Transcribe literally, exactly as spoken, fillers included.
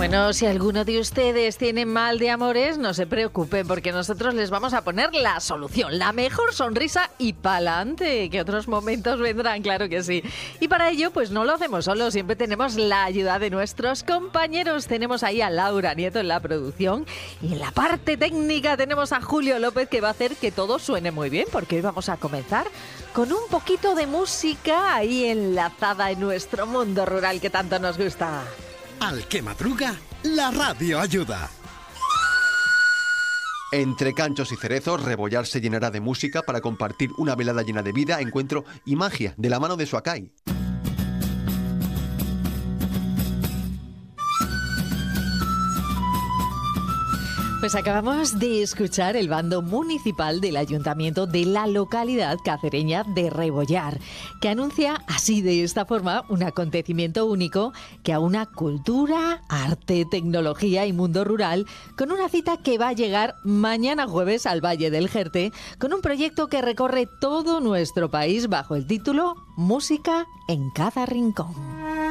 Bueno, si alguno de ustedes tiene mal de amores, no se preocupen, porque nosotros les vamos a poner la solución, la mejor sonrisa y pa'lante, que otros momentos vendrán, claro que sí. Y para ello, pues no lo hacemos solo, siempre tenemos la ayuda de nuestros compañeros. Tenemos ahí a Laura Nieto en la producción y en la parte técnica tenemos a Julio López, que va a hacer que todo suene muy bien, porque hoy vamos a comenzar con un poquito de música ahí enlazada en nuestro mundo rural que tanto nos gusta. Al que madruga, la radio ayuda. Entre Canchos y Cerezos, Rebollar se llenará de música para compartir una velada llena de vida, encuentro y magia de la mano de Suacay. Pues acabamos de escuchar el bando municipal del ayuntamiento de la localidad cacereña de Rebollar, que anuncia así de esta forma un acontecimiento único que aúna cultura, arte, tecnología y mundo rural, con una cita que va a llegar mañana jueves al Valle del Jerte, con un proyecto que recorre todo nuestro país bajo el título Música en cada rincón.